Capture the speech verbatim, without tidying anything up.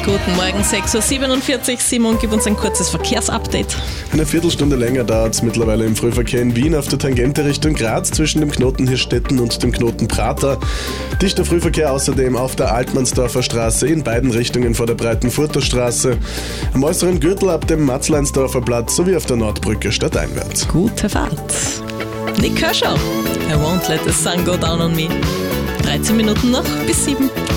Guten Morgen, sechs Uhr siebenundvierzig. Simon, gib uns ein kurzes Verkehrsupdate. Eine Viertelstunde länger dauert es mittlerweile im Frühverkehr in Wien auf der Tangente Richtung Graz zwischen dem Knoten Hirstetten und dem Knoten Prater. Dichter Frühverkehr außerdem auf der Altmannsdorfer Straße in beiden Richtungen vor der Breitenfurter Straße, am äußeren Gürtel ab dem Matzleinsdorfer Platz sowie auf der Nordbrücke stadteinwärts. Gute Fahrt. Nick Kershaw, I won't let the sun go down on me. dreizehn Minuten noch bis sieben.